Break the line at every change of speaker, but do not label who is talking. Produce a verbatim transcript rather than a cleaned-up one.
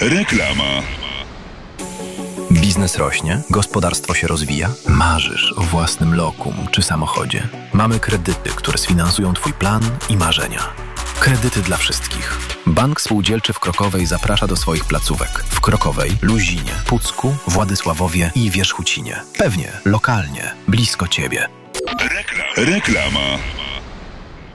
Reklama.
Biznes rośnie, gospodarstwo się rozwija, marzysz o własnym lokum czy samochodzie. Mamy kredyty, które sfinansują Twój plan i marzenia. Kredyty dla wszystkich. Bank Spółdzielczy w Krokowej zaprasza do swoich placówek. W Krokowej, Luzinie, Pucku, Władysławowie i Wierzchucinie. Pewnie, lokalnie, blisko Ciebie.
Reklam. Reklama.